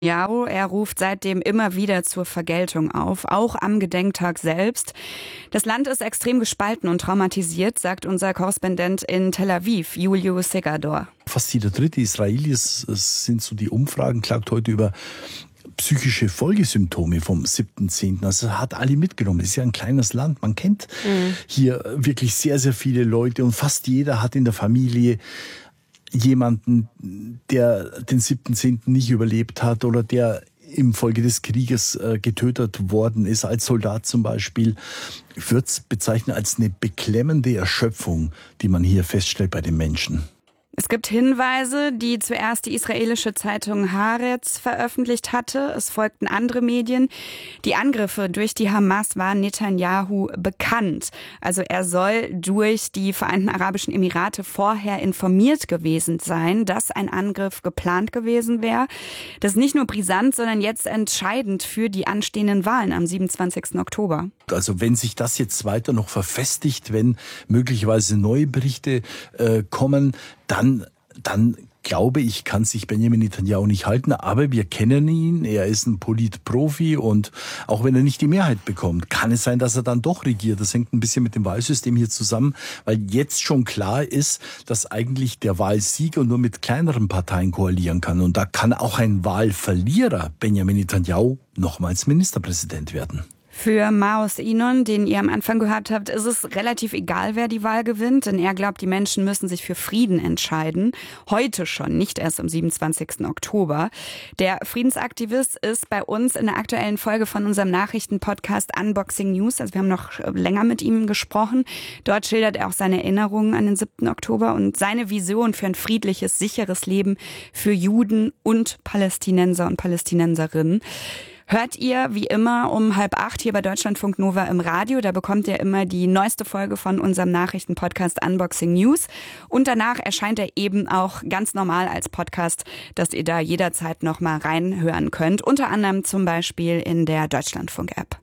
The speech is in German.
Netanyahu, er ruft seitdem immer wieder zur Vergeltung auf, auch am Gedenktag selbst. Das Land ist extrem gespalten und traumatisiert, sagt unser Korrespondent in Tel Aviv, Julio Segador. Fast jeder dritte Israeli, es sind so die Umfragen, klagt heute über psychische Folgesymptome vom 7.10. Also hat alle mitgenommen. Das ist ja ein kleines Land. Man kennt hier wirklich sehr, sehr viele Leute und fast jeder hat in der Familie jemanden, der den 7.10. nicht überlebt hat oder der im Folge des Krieges getötet worden ist, als Soldat zum Beispiel. Ich würde es bezeichnen als eine beklemmende Erschöpfung, die man hier feststellt bei den Menschen. Es gibt Hinweise, die zuerst die israelische Zeitung Haaretz veröffentlicht hatte. Es folgten andere Medien. Die Angriffe durch die Hamas waren Netanyahu bekannt. Also er soll durch die Vereinten Arabischen Emirate vorher informiert gewesen sein, dass ein Angriff geplant gewesen wäre. Das ist nicht nur brisant, sondern jetzt entscheidend für die anstehenden Wahlen am 27. Oktober. Also wenn sich das jetzt weiter noch verfestigt, wenn möglicherweise neue Berichte kommen, dann glaube ich, kann sich Benjamin Netanyahu nicht halten. Aber wir kennen ihn, er ist ein Politprofi und auch wenn er nicht die Mehrheit bekommt, kann es sein, dass er dann doch regiert. Das hängt ein bisschen mit dem Wahlsystem hier zusammen, weil jetzt schon klar ist, dass eigentlich der Wahlsieger nur mit kleineren Parteien koalieren kann. Und da kann auch ein Wahlverlierer, Benjamin Netanyahu, nochmals Ministerpräsident werden. Für Maoz Inon, den ihr am Anfang gehört habt, ist es relativ egal, wer die Wahl gewinnt, denn er glaubt, die Menschen müssen sich für Frieden entscheiden. Heute schon, nicht erst am 27. Oktober. Der Friedensaktivist ist bei uns in der aktuellen Folge von unserem Nachrichtenpodcast Unboxing News. Also wir haben noch länger mit ihm gesprochen. Dort schildert er auch seine Erinnerungen an den 7. Oktober und seine Vision für ein friedliches, sicheres Leben für Juden und Palästinenser und Palästinenserinnen. Hört ihr wie immer um 7:30 hier bei Deutschlandfunk Nova im Radio. Da bekommt ihr immer die neueste Folge von unserem Nachrichtenpodcast Unboxing News. Und danach erscheint er eben auch ganz normal als Podcast, dass ihr da jederzeit noch mal reinhören könnt. Unter anderem zum Beispiel in der Deutschlandfunk-App.